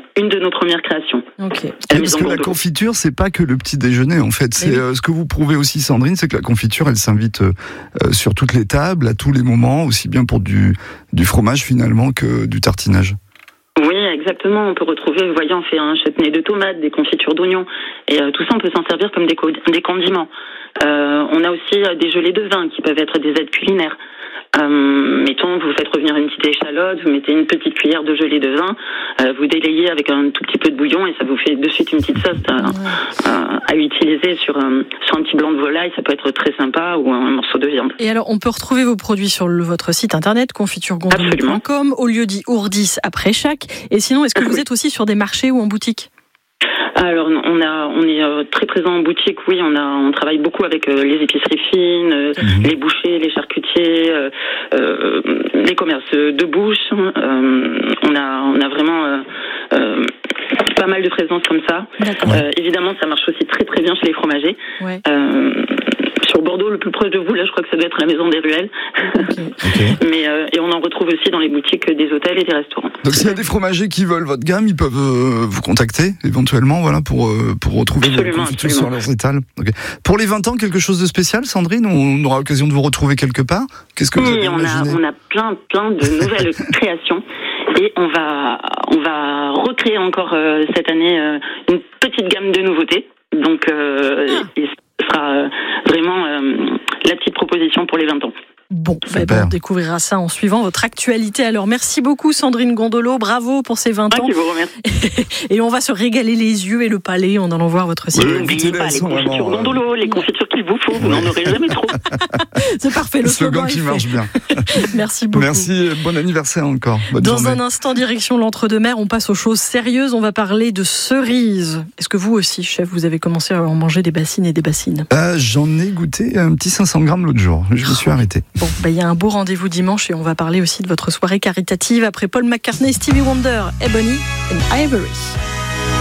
une de nos premières créations. Okay. Parce que la confiture, c'est pas que le petit déjeuner, en fait. C'est ce que vous prouvez aussi, Sandrine, c'est que la confiture, elle s'invite sur toutes les tables, à tous les moments, aussi bien pour du fromage finalement que du tartinage. Oui, exactement. On peut retrouver, vous voyez, on fait un chutney de tomates, des confitures d'oignons, et tout ça, on peut s'en servir comme des condiments. On a aussi des gelées de vin qui peuvent être des aides culinaires. Mettons, vous faites revenir une petite échalote, vous mettez une petite cuillère de gelée de vin, vous délayez avec un tout petit peu de bouillon et ça vous fait de suite une petite sauce à utiliser sur un petit blanc de volaille. Ça peut être très sympa, ou un morceau de viande. Et alors, on peut retrouver vos produits sur votre site internet confituregondolo.com, au lieu dit Ourdis à Préchac. Et sinon, est-ce que vous êtes aussi sur des marchés ou en boutique ? Alors, on est très présent en boutique. Oui, on travaille beaucoup avec les épiceries fines, les bouchers, les charcutiers, les commerces de bouche. On a vraiment pas mal de présence comme ça. Évidemment, ça marche aussi très très bien chez les fromagers. Ouais. Sur Bordeaux, le plus proche de vous, là, je crois que ça doit être la Maison des Ruelles. Okay. Mais et on en retrouve aussi dans les boutiques des hôtels et des restaurants. Donc, s'il y a des fromagers qui veulent votre gamme, ils peuvent vous contacter éventuellement, voilà, pour retrouver vos confitures sur leurs étals. Okay. Pour les 20 ans, quelque chose de spécial, Sandrine? On aura l'occasion de vous retrouver quelque part. Qu'est-ce que vous avez imaginé? On a plein de nouvelles créations. Et on va recréer encore cette année une petite gamme de nouveautés. Donc, ce sera vraiment la petite proposition pour les 20 ans. Bon, on découvrira ça en suivant votre actualité. Alors, merci beaucoup Sandrine Gondolo, bravo pour ces 20 ans. Je vous remercie. Et on va se régaler les yeux et le palais en allant voir votre site. N'oubliez pas les confitures Gondolo, les confitures qu'il vous faut, vous n'en aurez jamais trop. C'est parfait, le slogan qui marche bien. Merci beaucoup. Merci, bon anniversaire encore. Bonne journée. Un instant, direction l'Entre-deux-Mers, on passe aux choses sérieuses. On va parler de cerises. Est-ce que vous aussi, chef, vous avez commencé à en manger des bassines et des bassines? J'en ai goûté un petit 500 grammes l'autre jour. Je me suis arrêté. Bon, il y a un beau rendez-vous dimanche et on va parler aussi de votre soirée caritative après Paul McCartney, Stevie Wonder, Ebony and Ivory.